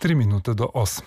3 minuta do 8.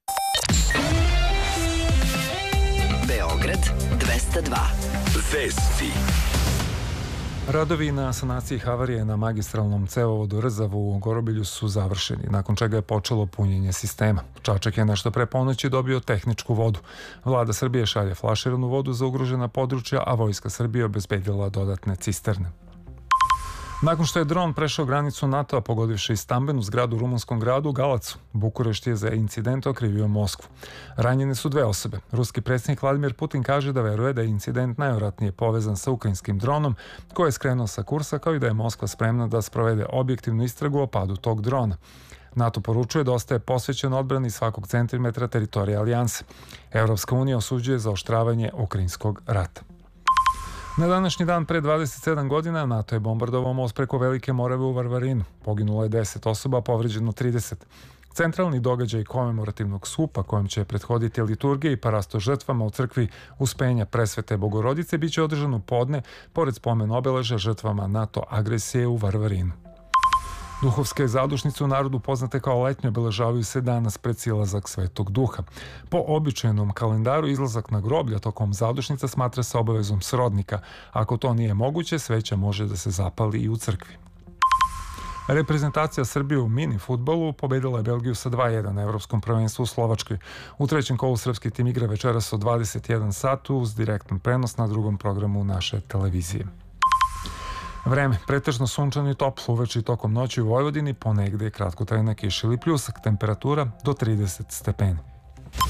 Beograd 202. Vesti. Radovi na sanaciji havarije na magistralnom cevovodu Rzavu u Gorobilju su završeni, nakon čega je počelo punjenje sistema. Čačak je nešto pre ponoći dobio tehničku vodu. Vlada Srbije šalje flaširanu vodu za ugrožena područja, a Vojska Srbije obezbedila dodatne cisterne. Nakon što je dron prešao granicu NATO-a pogodivši stambenu zgradu u rumunskom gradu Galacu, Bukurešt je za incident okrivio Moskvu. Ranjene su 2 osobe. Ruski predsjednik Vladimir Putin kaže da veruje da je incident najvjerojatnije povezan sa ukrajinskim dronom koji je skrenuo sa kursa, kao i da je Moskva spremna da sprovede objektivnu istragu o padu tog drona. NATO poručuje da ostaje posvećen odbrani svakog centimetra teritorija alijanse. Evropska unija osuđuje zaoštravanje ukrajinskog rata. Na današnji dan pre 27 godina NATO je bombardovao most preko Velike Morave u Varvarinu. Poginulo je 10 osoba, povređeno 30. Centralni događaj komemorativnog skupa kojem će prethoditi liturgije i parasto žrtvama u crkvi Uspenja Presvete Bogorodice biće održan u podne pored spomen obeležja žrtvama NATO agresije u Varvarinu. Duhovske zadušnice u narodu poznate kao letnje obeležavaju se danas pred silazak Svetog Duha. Po običajnom kalendaru izlazak na groblja tokom zadušnica smatra se obavezom srodnika. Ako to nije moguće, sveća može da se zapali i u crkvi. Reprezentacija Srbije u mini fudbalu pobedila je Belgiju sa 2:1 na Evropskom prvenstvu u Slovačkoj. U trećem kolu srpski tim igra večeras od 21 satu uz direktan prenos na drugom programu naše televizije. Vreme, pretežno sunčano i toplo, uveče i tokom noći u Vojvodini, ponegde je kratkotrajna kiša ili pljusak, temperatura do 30 stepeni.